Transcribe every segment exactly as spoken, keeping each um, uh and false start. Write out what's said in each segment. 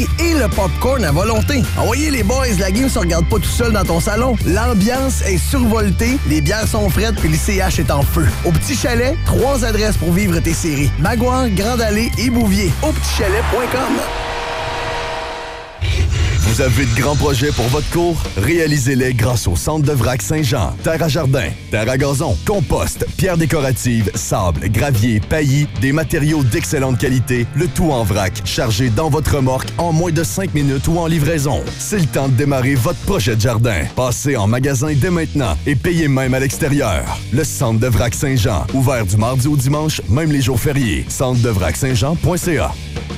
et le popcorn à volonté. Envoyez les boys, la game se regarde pas tout seul dans ton salon. L'ambiance est survoltée, les bières sont fraîtes puis le C H est en feu. Au Petit Chalet, trois adresses pour vivre tes séries. Maguire, Grande Allée et Bouvier. au petit chalet point com. Vous avez de grands projets pour votre cour? Réalisez-les grâce au Centre de Vrac Saint-Jean. Terre à jardin, terre à gazon, compost, pierres décoratives, sable, gravier, paillis, des matériaux d'excellente qualité, le tout en vrac, chargé dans votre remorque en moins de cinq minutes ou en livraison. C'est le temps de démarrer votre projet de jardin. Passez en magasin dès maintenant et payez même à l'extérieur. Le Centre de Vrac Saint-Jean, ouvert du mardi au dimanche, même les jours fériés. centre de vrac saint jean point c a.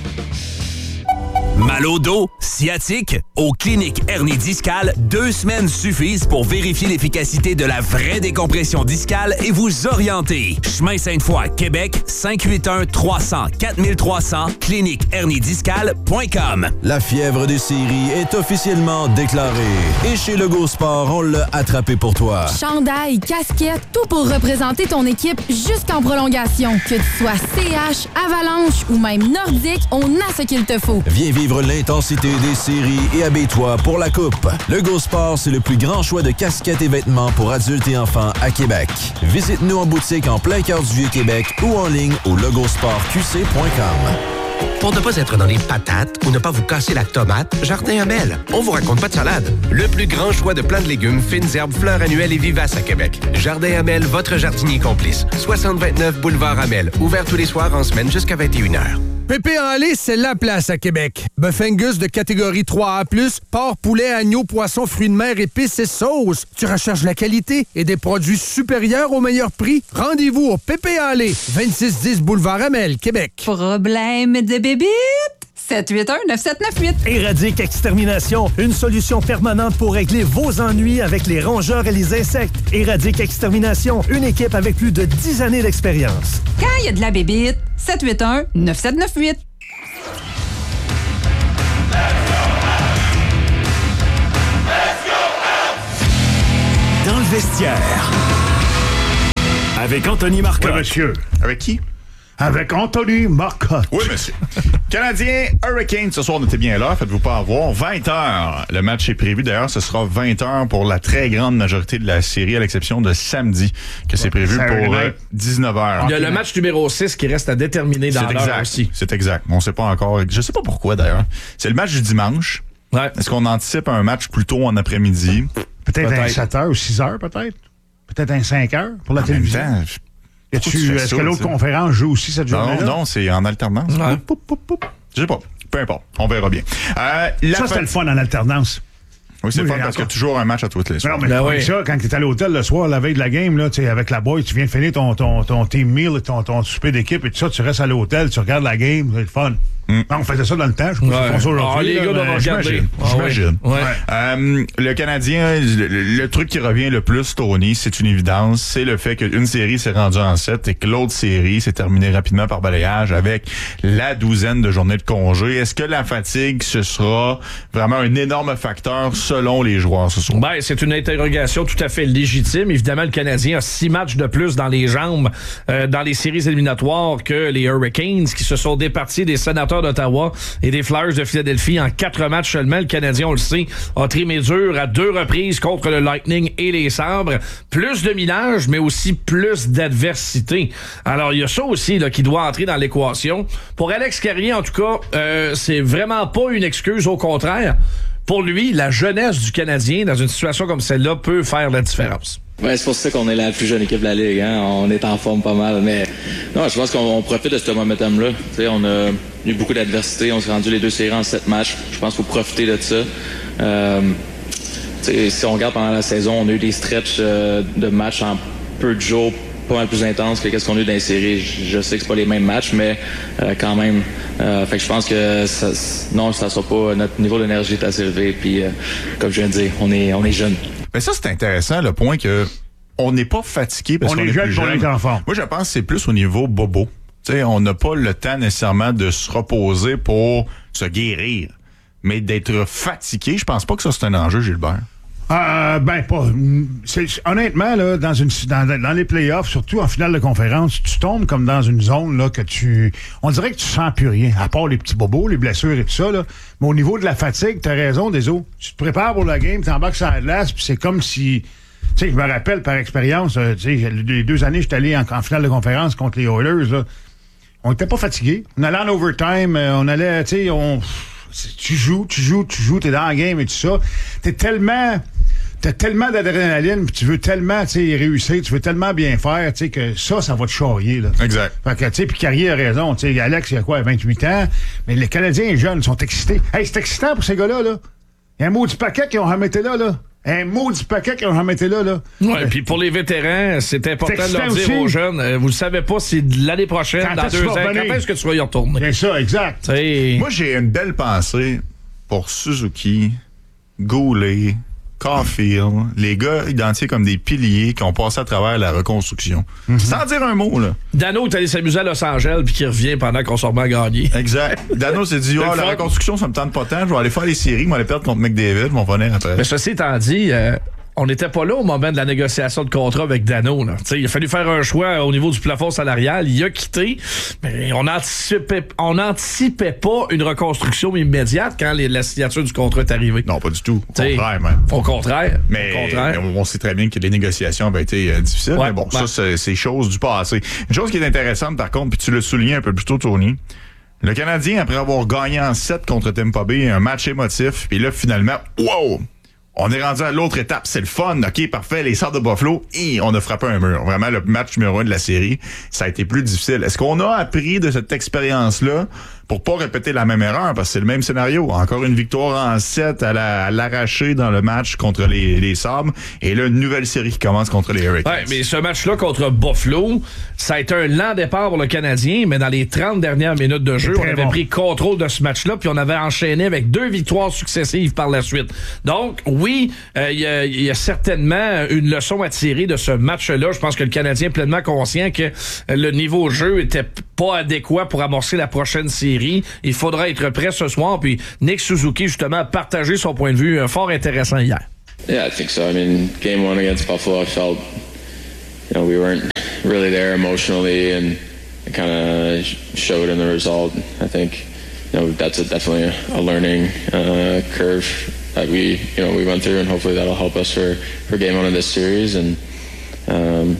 Mal au dos, sciatique? Au Clinique Hernie Discale, deux semaines suffisent pour vérifier l'efficacité de la vraie décompression discale et vous orienter. Chemin Sainte-Foy, Québec, cinq huit un trois cents quatre trois cents, clinique hernie discale point com. La fièvre des séries est officiellement déclarée. Et chez Lego Sport, on l'a attrapé pour toi. Chandail, casquette, tout pour représenter ton équipe jusqu'en prolongation. Que tu sois C H, Avalanche ou même Nordique, on a ce qu'il te faut. Viens vivre l'intensité des séries et habille-toi pour la coupe. Lego Sport, c'est le plus grand choix de casquettes et vêtements pour adultes et enfants à Québec. Visite-nous en boutique en plein cœur du Vieux-Québec ou en ligne au logosport q c point com. Pour ne pas être dans les patates ou ne pas vous casser la tomate, Jardin Amel. On vous raconte pas de salade. Le plus grand choix de plants de légumes, fines herbes, fleurs annuelles et vivaces à Québec. Jardin Amel, votre jardinier complice. soixante vingt-neuf boulevard Amel. Ouvert tous les soirs en semaine jusqu'à vingt et une heures. Pépé en lait, c'est la place à Québec. Bœuf Angus de catégorie trois A plus, porc, poulet, agneau, poisson, fruits de mer, épices et sauces. Tu recherches la qualité et des produits supérieurs au meilleur prix? Rendez-vous au Pépé en lait, vingt-six dix boulevard Amel, Québec. Problème de bébite? sept huit un neuf sept neuf huit. Éradique Extermination, une solution permanente pour régler vos ennuis avec les rongeurs et les insectes. Éradique Extermination, une équipe avec plus de dix années d'expérience. Quand il y a de la bébite, sept huit un neuf sept neuf huit. Dans le vestiaire, avec Anthony Marcotte. Oui, monsieur. Avec qui? Avec Anthony Marcotte. Oui, monsieur. Canadien Hurricane, ce soir, notez bien l'heure, faites-vous pas avoir. vingt heures. Le match est prévu. D'ailleurs, ce sera vingt heures pour la très grande majorité de la série, à l'exception de samedi, que c'est prévu ça pour euh, dix-neuf heures. Il y a le match numéro six qui reste à déterminer dans c'est l'heure exact. aussi. C'est exact. On sait pas encore. Je sais pas pourquoi, d'ailleurs. C'est le match du dimanche. Ouais. Est-ce qu'on anticipe un match plus tôt en après-midi? Peut-être, peut-être. un sept heures ou six heures, peut-être. Peut-être un cinq heures pour la en télévision. Même temps, Tu, est-ce ça, que l'autre t'sais. conférence joue aussi cette journée-là? Non, non, c'est en alternance. Ouais. Poup, poup, poup. Je sais pas. Peu importe. On verra bien. Euh, la ça, fa... c'était le fun en alternance. Oui, c'est oui, le fun parce qu'il y a toujours un match à toutes les soirs. Non, mais ben oui. ça, quand tu es à l'hôtel le soir, la veille de la game, là, avec la boy, tu viens de finir ton, ton, ton team meal, ton, ton souper d'équipe et tout ça, tu restes à l'hôtel, tu regardes la game, c'est le fun. Mm. Non, on faisait ça dans le temps, je sais pas ouais. si ils font ça aujourd'hui. Ah, les gars doivent regarder. J'imagine. Ah, ouais. Ouais. Euh, le Canadien, le, le truc qui revient le plus, Tony, c'est une évidence, c'est le fait qu'une série s'est rendue en sept et que l'autre série s'est terminée rapidement par balayage avec la douzaine de journées de congé. Est-ce que la fatigue, ce sera vraiment un énorme facteur selon les joueurs ce soir? Ben, c'est une interrogation tout à fait légitime. Évidemment, le Canadien a six matchs de plus dans les jambes euh, dans les séries éliminatoires que les Hurricanes qui se sont départis des Sénateurs d'Ottawa et des Flyers de Philadelphie en quatre matchs seulement. Le Canadien, on le sait, a trimé dur à deux reprises contre le Lightning et les Sabres. Plus de millage, mais aussi plus d'adversité. Alors, il y a ça aussi là, qui doit entrer dans l'équation. Pour Alex Carrier, en tout cas, euh, c'est vraiment pas une excuse, au contraire. Pour lui, la jeunesse du Canadien, dans une situation comme celle-là, peut faire la différence. Ouais, c'est pour ça qu'on est la plus jeune équipe de la Ligue. Hein? On est en forme pas mal. Mais non, je pense qu'on on profite de ce momentum-là. T'sais, on a eu beaucoup d'adversité. On s'est rendu les deux séries en sept matchs. Je pense qu'il faut profiter de ça. Euh, si on regarde pendant la saison, on a eu des stretches euh, de matchs en peu de jours pas mal plus intenses que qu'est-ce qu'on a eu dans les séries. Je sais que c'est pas les mêmes matchs, mais euh, quand même. Euh, fait que je pense que ça, non, ça sera pas. Notre niveau d'énergie est assez élevé. Puis, euh, comme je viens de dire, on est, on est jeunes. Mais ça, c'est intéressant, le point que on n'est pas fatigué parce on qu'on est, est jeune plus pour jeune. les enfants. Moi, je pense que c'est plus au niveau bobo. T'sais, on n'a pas le temps nécessairement de se reposer pour se guérir. Mais d'être fatigué, je pense pas que ça, c'est un enjeu, Gilbert. Euh, ben, pas. C'est, honnêtement, là, dans, une, dans, dans les playoffs, surtout en finale de conférence, tu tombes comme dans une zone là, que tu. On dirait que tu sens plus rien, à part les petits bobos, les blessures et tout ça. Là. Mais au niveau de la fatigue, t'as raison, Désolé. Tu te prépares pour la game, t'embarques sur la glace, puis c'est comme si. Tu sais, je me rappelle par expérience, euh, tu sais, les deux années, j'étais allé en, en finale de conférence contre les Oilers, là. On était pas fatigués. On allait en overtime, euh, on allait, tu sais, on. Tu joues, tu joues, tu joues, t'es dans la game et tout ça. T'es tellement. T'as tellement d'adrénaline, puis tu veux tellement, tu sais, réussir, tu veux tellement bien faire, tu sais, que ça, ça va te charrier, là. Exact. Fait que, tu sais, puis Carrier a raison, tu sais, Alex, il a quoi, vingt-huit ans, mais les Canadiens jeunes sont excités. Hey, c'est excitant pour ces gars-là, là. Il y a un maudit paquet qu'ils ont remetté là, là. Un maudit paquet qu'ils ont remetté là, là. Ouais, puis pour les vétérans, c'est important c'est de leur dire aussi. aux jeunes, euh, vous le savez pas, c'est l'année prochaine, Quand dans deux ans, quand est-ce que tu vas y retourner? C'est ça, exact. T'sais... Moi, j'ai une belle pensée pour Suzuki, Goulet, Caulfield, les gars identifiés comme des piliers qui ont passé à travers la reconstruction. Mm-hmm. Sans dire un mot, là. Dano est allé s'amuser à Los Angeles puis qui revient pendant qu'on s'en remet à gagner. Exact. Dano s'est dit, oh, la reconstruction, ça me tente pas tant, je vais aller faire les séries, je vais aller perdre contre McDavid, je vais venir après. Mais ceci étant dit, euh, on n'était pas là au moment de la négociation de contrat avec Dano. Là. Il a fallu faire un choix au niveau du plafond salarial. Il a quitté. Mais on n'anticipait on anticipait pas une reconstruction immédiate quand les, la signature du contrat est arrivée. Non, pas du tout. Au T'sais, contraire, man. Au contraire. Mais au contraire. on sait très bien que les négociations avaient été euh, difficiles. Ouais, mais bon, ouais. ça, c'est, c'est chose du passé. Une chose qui est intéressante, par contre, puis tu l'as souligné un peu plus tôt, Tony, le Canadien, après avoir gagné en sept contre Tampa Bay, un match émotif, puis là, finalement, wow! On est rendu à l'autre étape, c'est le fun, ok, parfait, les Sabres de Buffalo, et on a frappé un mur. Vraiment, le match numéro un de la série, ça a été plus difficile. Est-ce qu'on a appris de cette expérience-là pour pas répéter la même erreur? Parce que c'est le même scénario. Encore une victoire en sept à, la, à l'arracher dans le match contre les, les Sabres, et là, une nouvelle série qui commence contre les Hurricanes. Ouais, mais ce match-là contre Buffalo, ça a été un lent départ pour le Canadien, mais dans les trente dernières minutes de jeu, on avait bon. pris contrôle de ce match-là, puis on avait enchaîné avec deux victoires successives par la suite. Donc, oui, il euh, y, y a certainement une leçon à tirer de ce match-là. Je pense que le Canadien est pleinement conscient que le niveau de jeu était pas adéquat pour amorcer la prochaine série. Il faudra être prêt ce soir. Puis Nick Suzuki, justement, a partagé son point de vue euh, fort intéressant hier. Yeah, I think so. I mean, game one against Buffalo, I felt, you know, we weren't really there emotionally, and it kind of showed in the result. I think, you know, that's a, definitely a, a learning uh, curve that we, you know, we went through, and hopefully that'll help us for, for game one of this series. And um,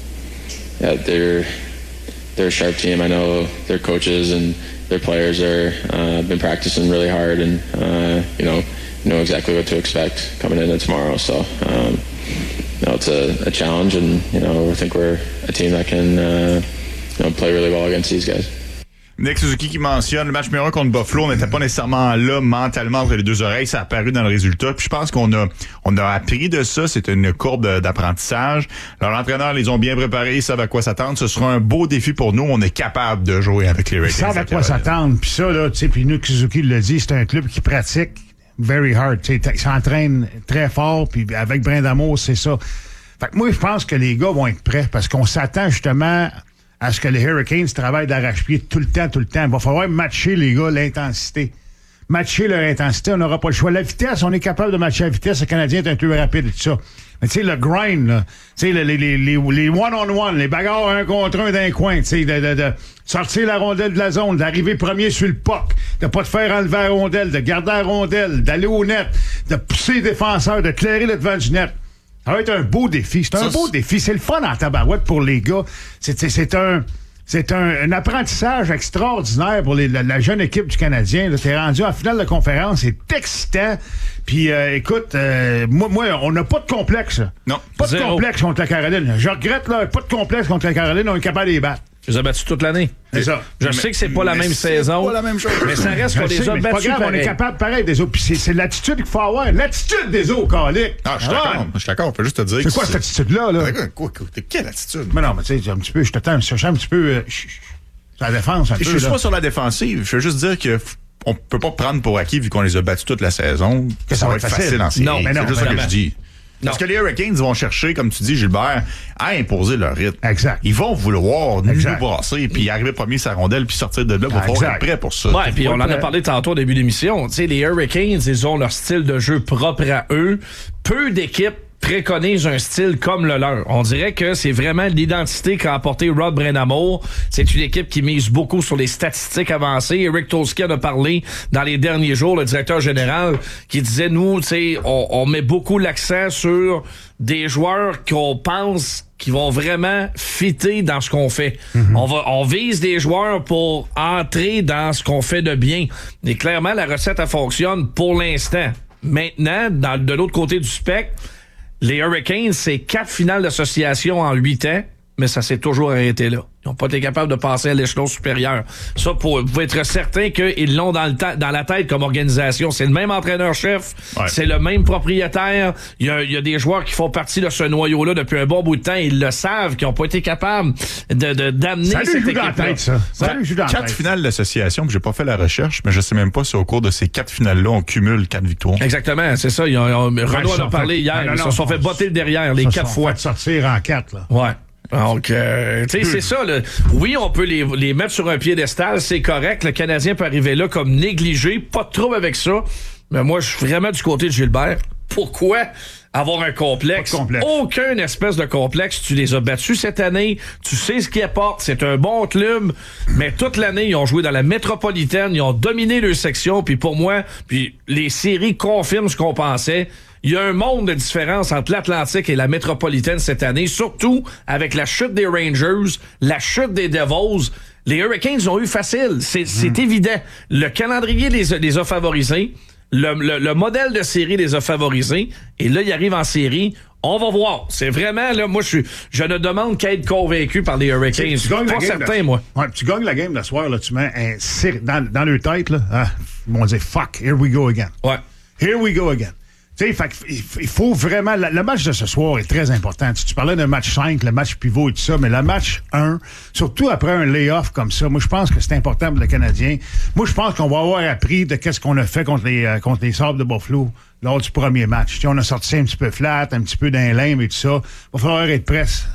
yeah, they're they're a sharp team. I know their coaches and their players are uh, been practicing really hard, and uh, you know know exactly what to expect coming into tomorrow. So um, you know, it's a, a challenge, and you know I think we're a team that can uh, you know, play really well against these guys. Nick Suzuki qui mentionne le match numéro un contre Buffalo, on n'était pas nécessairement là mentalement entre les deux oreilles, ça a apparu dans le résultat. Puis je pense qu'on a on a appris de ça, c'est une courbe d'apprentissage. Alors l'entraîneur les ont bien préparés, ils savent à quoi s'attendre. Ce sera un beau défi pour nous, on est capable de jouer avec les Hurricanes. Ils savent à quoi s'attendre. Puis ça, là, tu sais, puis Nick Suzuki l'a dit, c'est un club qui pratique very hard. Tu sais, ils s'entraînent très fort, puis avec brin d'amour, c'est ça. Fait que moi, je pense que les gars vont être prêts parce qu'on s'attend justement à ce que les Hurricanes travaillent d'arrache-pied tout le temps, tout le temps. Il va falloir matcher, les gars, l'intensité. Matcher leur intensité, on n'aura pas le choix. La vitesse, on est capable de matcher la vitesse. Le Canadien est un peu rapide et tout ça. Mais tu sais, le grind, là, tu sais, les, les, les, les one-on-one, les bagarres un contre un d'un coin, tu sais, de, de, de sortir la rondelle de la zone, d'arriver premier sur le puck, de pas te faire enlever la rondelle, de garder la rondelle, d'aller au net, de pousser les défenseurs, de clairer le devant du net. Ça va être un beau défi. C'est un ça, beau c'est... défi. C'est le fun en tabarouette pour les gars. C'est, c'est, c'est un... C'est un, un apprentissage extraordinaire pour les, la, la jeune équipe du Canadien. Là, t'es rendu en finale de conférence, c'est excitant. Puis, euh, écoute, euh, moi, moi, on n'a pas de complexe. Non. Pas de Zéro. complexe contre la Caroline. Je regrette, là, pas de complexe contre la Caroline. On est capable de les battre. Je les ai battus toute l'année. C'est ça. Je mais, sais que c'est pas la même c'est saison. Pas la même chose. Mais ça reste qu'on je les sais, a mais battus. c'est pas grave, pareil. on est capable pareil des autres. Puis c'est, c'est l'attitude qu'il faut avoir. L'attitude des autres, calique. Ah, je suis d'accord. Je suis d'accord. On peut juste te dire c'est que quoi cette attitude-là, là? Quoi, quoi, quelle attitude? Mais non, mais tu sais, un petit peu, je te tends, je un petit peu. Euh, sur la défense, un je peu. Je suis là. pas sur la défensive. Je veux juste dire que on peut pas prendre pour acquis, vu qu'on les a battus toute la saison, que ça, ça va être facile, facile en série. Non, mais non, c'est juste ça que je dis. Parce que les Hurricanes vont chercher, comme tu dis, Gilbert, à imposer leur rythme. Exact. Ils vont vouloir nous brasser, puis arriver premier sa rondelle, puis sortir de là. Il va falloir être prêt pour ça. Ouais, puis on en a parlé tantôt au début de l'émission. Tu sais, les Hurricanes, ils ont leur style de jeu propre à eux. Peu d'équipes préconise un style comme le leur. On dirait que c'est vraiment l'identité qu'a apporté Rod Brind'Amour. C'est une équipe qui mise beaucoup sur les statistiques avancées. Eric Tolsky en a parlé dans les derniers jours, le directeur général, qui disait, nous, tu sais, on, on met beaucoup l'accent sur des joueurs qu'on pense qui vont vraiment fitter dans ce qu'on fait. Mm-hmm. On va, on vise des joueurs pour entrer dans ce qu'on fait de bien. Et clairement, la recette, elle fonctionne pour l'instant. Maintenant, dans, de l'autre côté du spectre, les Hurricanes, c'est quatre finales d'association en huit ans, mais ça s'est toujours arrêté là. Ils n'ont pas été capables de passer à l'échelon supérieur. Ça, pour, vous pouvez être certain qu'ils l'ont dans, le ta- dans la tête comme organisation. C'est le même entraîneur-chef, ouais. C'est le même propriétaire. Il y a, il y a des joueurs qui font partie de ce noyau-là depuis un bon bout de temps. Ils le savent, qu'ils n'ont pas été capables de, de, d'amener ça cette équipe-là. Tête, ça. Ça lui joue dans la quatre tête. finales d'association, j'ai pas fait la recherche, mais je sais même pas si au cours de ces quatre finales-là, on cumule quatre victoires. Exactement, c'est ça. Ils ont, ils ont, Renaud en a parlé fait, hier. Non, non, ils se sont fait botter le derrière les quatre fois. Fait sortir en quatre, là. Ouais. Donc, euh, tu sais, c'est ça. Là. Oui, on peut les, les mettre sur un piédestal, c'est correct. Le Canadien peut arriver là comme négligé, pas de trouble avec ça. Mais moi, je suis vraiment du côté de Gilbert. Pourquoi avoir un complexe? complexe? Aucun espèce de complexe. Tu les as battus cette année. Tu sais ce qu'ils apportent. C'est un bon club. Mais toute l'année, ils ont joué dans la métropolitaine. Ils ont dominé leur section. Puis pour moi, puis les séries confirment ce qu'on pensait. Il y a un monde de différence entre l'Atlantique et la métropolitaine cette année, surtout avec la chute des Rangers, la chute des Devils. Les Hurricanes ont eu facile, c'est, mmh. c'est évident. Le calendrier les a, les a favorisés, le, le, le modèle de série les a favorisés, et là, ils arrivent en série. On va voir. C'est vraiment, là, moi, je, je ne demande qu'à être convaincu par les Hurricanes. Je suis pas certain, moi. Ouais, tu gagnes la game de soir, là, tu mets un cir- dans, dans leur tête, là, hein, ils vont dire, fuck, here we go again. Ouais. Here we go again. Tu sais, il faut vraiment... Le match de ce soir est très important. Tu, tu parlais d'un match cinq, le match pivot et tout ça, mais le match un, surtout après un lay-off comme ça, moi, je pense que c'est important pour le Canadien. Moi, je pense qu'on va avoir appris de qu'est-ce qu'on a fait contre les, euh, contre les Sabres de Buffalo lors du premier match. Tu sais, on a sorti un petit peu flat, un petit peu d'un lame et tout ça. Il va falloir être presse.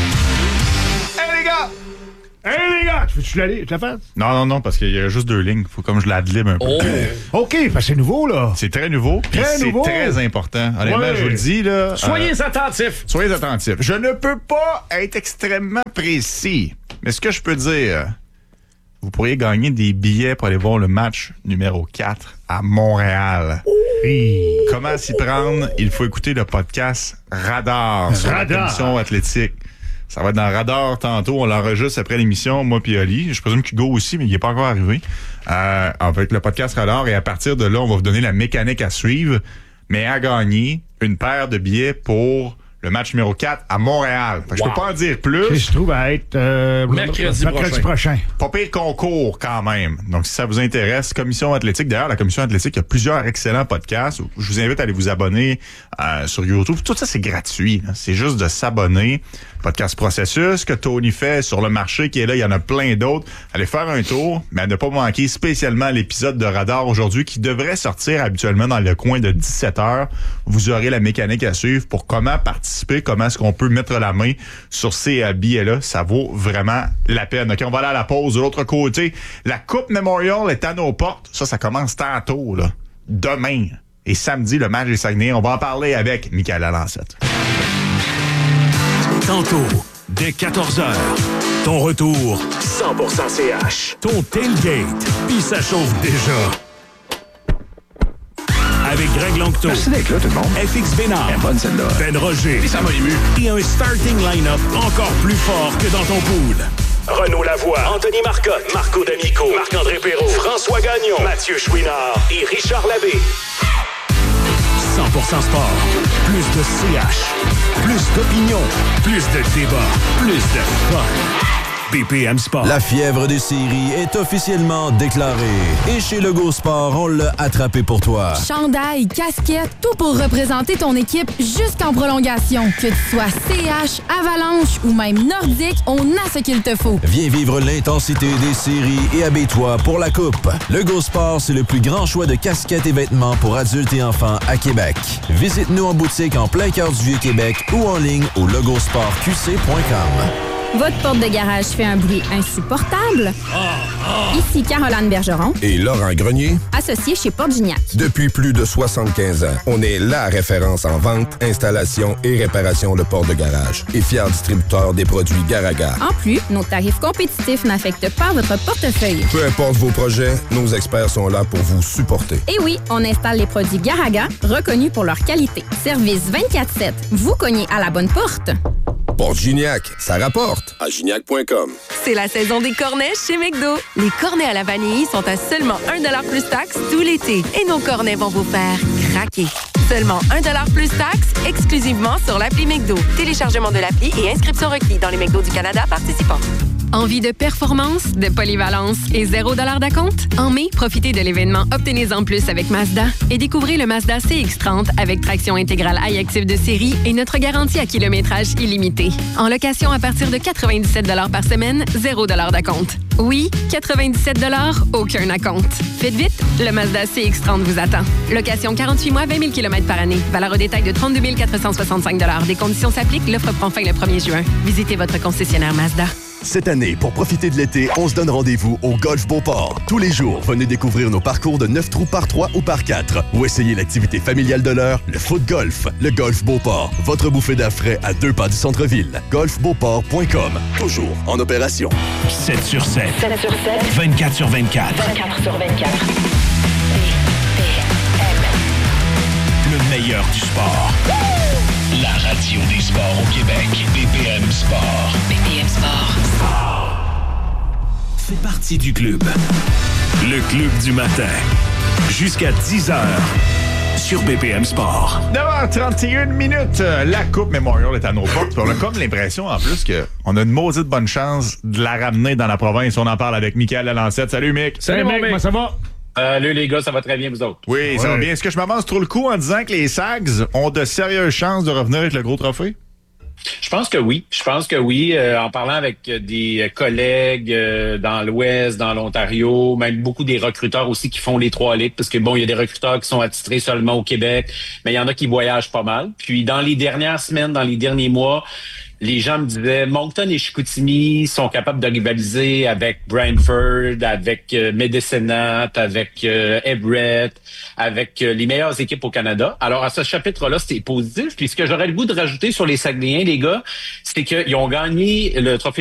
Hey, les gars! Hey les gars, tu veux-tu l'aller, tu la fais? Non, non, non, parce qu'il y a juste deux lignes. Faut comme je l'adlib un peu. Oh. OK, parce que c'est nouveau, là. C'est très nouveau. Très c'est nouveau. très important. Honnêtement, ouais. je vous le dis, là. Soyez euh, attentifs. Soyez attentifs. Je ne peux pas être extrêmement précis. Mais ce que je peux dire, vous pourriez gagner des billets pour aller voir le match numéro quatre à Montréal. Oui. Comment s'y prendre? Il faut écouter le podcast Radar sur Radar. la commission athlétique. Ça va être dans Radar tantôt. On l'enregistre après l'émission, moi puis Ali. Je présume qu'Hugo aussi, mais il n'est pas encore arrivé. Euh, avec le podcast Radar. Et à partir de là, on va vous donner la mécanique à suivre. Mais à gagner une paire de billets pour le match numéro quatre à Montréal. Fait que wow. Je peux pas en dire plus. Qui se trouve à être euh, mercredi, mercredi prochain. Pas pire concours quand même. Donc si ça vous intéresse, Commission athlétique. D'ailleurs, la Commission athlétique, il y a plusieurs excellents podcasts. Je vous invite à aller vous abonner euh, sur YouTube. Tout ça, c'est gratuit. Là. C'est juste de s'abonner. Podcast Processus que Tony fait sur le marché qui est là. Il y en a plein d'autres. Allez faire un tour, mais à ne pas manquer spécialement l'épisode de Radar aujourd'hui qui devrait sortir habituellement dans le coin de dix-sept heures. Vous aurez la mécanique à suivre pour comment participer, comment est-ce qu'on peut mettre la main sur ces euh, billets-là. Ça vaut vraiment la peine. OK, on va aller à la pause. De l'autre côté, la Coupe Memorial est à nos portes. Ça, ça commence tantôt, là. Demain. Et samedi, le match des Saguenay. On va en parler avec Michaël Alancette. Tantôt, dès quatorze heures, ton retour cent pour cent C H. Ton tailgate, puis ça chauffe déjà. Avec Greg Longto. Merci d'être là, tout le monde. F X Bénard. Elle est bonne, celle-là. Ben Roger. Puis ça m'a ému. Et un starting line-up encore plus fort que dans ton pool. Renaud Lavoie, Anthony Marcotte, Marco D'Amico, Marc-André Perrault, François Gagnon, Mathieu Chouinard et Richard Labbé. cent pour cent sport. Plus de C H. Plus d'opinion. Plus de débat. Plus de fun. B P M Sport. La fièvre des séries est officiellement déclarée. Et chez Lego Sport, on l'a attrapé pour toi. Chandail, casquette, tout pour représenter ton équipe jusqu'en prolongation. Que tu sois C H, Avalanche ou même Nordique, on a ce qu'il te faut. Viens vivre l'intensité des séries et habille-toi pour la coupe. Lego Sport, c'est le plus grand choix de casquettes et vêtements pour adultes et enfants à Québec. Visite-nous en boutique en plein cœur du Vieux-Québec ou en ligne au logosport q c point com. Votre porte de garage fait un bruit insupportable? Ici Caroline Bergeron et Laurent Grenier, associés chez Porte Gignac. Depuis plus de soixante-quinze ans, on est la référence en vente, installation et réparation de portes de garage et fier distributeur des produits Garaga. En plus, nos tarifs compétitifs n'affectent pas votre portefeuille. Peu importe vos projets, nos experts sont là pour vous supporter. Et oui, on installe les produits Garaga, reconnus pour leur qualité. Service vingt-quatre sept. Vous cognez à la bonne porte. Porte Gignac, ça rapporte à gignac point com. C'est la saison des cornets chez McDo. Les cornets à la vanille sont à seulement un dollar plus taxe tout l'été. Et nos cornets vont vous faire craquer. Seulement un dollar plus taxe, exclusivement sur l'appli McDo. Téléchargement de l'appli et inscription requis dans les McDo du Canada participants. Envie de performance, de polyvalence et zéro dollar d'acompte? En mai, profitez de l'événement Obtenez-en plus avec Mazda et découvrez le Mazda C X trente avec traction intégrale iActive de série et notre garantie à kilométrage illimité. En location à partir de quatre-vingt-dix-sept dollars par semaine, zéro dollar d'acompte. Oui, quatre-vingt-dix-sept dollars, aucun acompte. Faites vite, le Mazda C X trente vous attend. Location quarante-huit mois, vingt mille kilomètres par année. Valeur au détail de trente-deux mille quatre cent soixante-cinq dollars. Des conditions s'appliquent. L'offre prend fin le premier juin. Visitez votre concessionnaire Mazda. Cette année, pour profiter de l'été, on se donne rendez-vous au Golf Beauport. Tous les jours, venez découvrir nos parcours de neuf trous par trois ou par quatre ou essayez l'activité familiale de l'heure, le foot golf. Le Golf Beauport, votre bouffée d'air frais à deux pas du centre-ville. golf beauport point com, toujours en opération. sept sur sept. sept sur sept. vingt-quatre sur vingt-quatre. vingt-quatre sur vingt-quatre. Le meilleur du sport. La radio des sports au Québec. B P M Sport. B P M Sport. Fais partie du club. Le club du matin. Jusqu'à dix heures. Sur B P M Sport. neuf heures trente et une minutes. La Coupe Memorial est à nos portes. On a comme l'impression, en plus, qu'on a une maudite bonne chance de la ramener dans la province. On en parle avec Michael Lalancette. Salut, Mick. Salut, Mick. Comment ça va? Salut les gars, ça va très bien, vous autres? Oui, ça ouais. va bien. Est-ce que je m'avance trop le coup en disant que les Sags ont de sérieuses chances de revenir avec le gros trophée? Je pense que oui. Je pense que oui. Euh, en parlant avec des collègues euh, dans l'Ouest, dans l'Ontario, même beaucoup des recruteurs aussi qui font les trois ligues, parce que bon, il y a des recruteurs qui sont attitrés seulement au Québec, mais il y en a qui voyagent pas mal. Puis dans les dernières semaines, dans les derniers mois, les gens me disaient, Moncton et Chicoutimi sont capables de rivaliser avec Brantford, avec euh, Medicine-Hat, avec euh, Everett, avec euh, les meilleures équipes au Canada. Alors, à ce chapitre-là, c'était positif. Puis ce que j'aurais le goût de rajouter sur les Saguenayens, les gars, c'est qu'ils ont gagné le trophée